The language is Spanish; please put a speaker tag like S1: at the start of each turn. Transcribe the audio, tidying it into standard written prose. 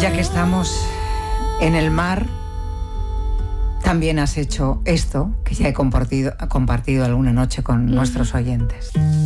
S1: Ya que estamos en el mar, también has hecho esto, que ya he compartido alguna noche con nuestros oyentes.